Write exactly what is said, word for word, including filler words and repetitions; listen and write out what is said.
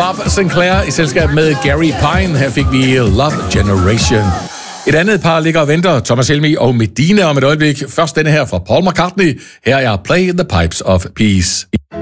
Bob Sinclair i selskab med Gary Pine. Her fik vi Love Generation. Et andet par ligger og venter, Thomas Helmig og Medina om et øjeblik. Først denne her fra Paul McCartney. Her er Play the Pipes of Peace.